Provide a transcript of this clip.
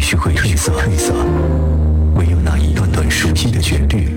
会褪色，唯有那一段段熟悉的旋律